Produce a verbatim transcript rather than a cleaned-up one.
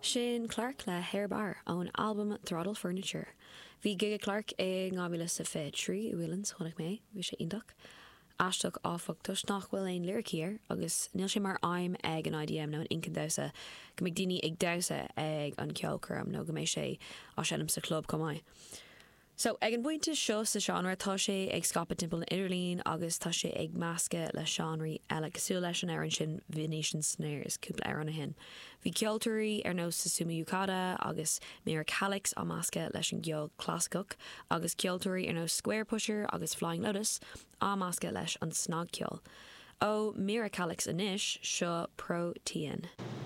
Sin Clark le Hairbar ón album Throttle Furniture. Bhí Giga Clark ag ngábhíle sa fé trí uilans chunig mé, bhí sé indach. Aisteach áfachtas nach bhfuil éon lyricíir agus níl sé mar aim ag an I D M nó an incan dausa go mbeidh daoine ag dausa ag an ceolcuram nó go mbeidh sé á seanam sa club comáid. So ag an bhainte seo sa seanra tá sé ag scapa timpeall na Idirlín agus tá sé ag measca le seanraí eile cosú leis an aireann sin Venetian Snares cúpla ar anna hin. Bhí ceoltóirí ar nó sa Suma Yukata agus Mira Calix á measca leis an gceol clásicach agus ceoltóirí ar nó Square Pusher agus Flying Lotus á measca leis an snog ceol. Ó Mira Calix inis seo Pro T N.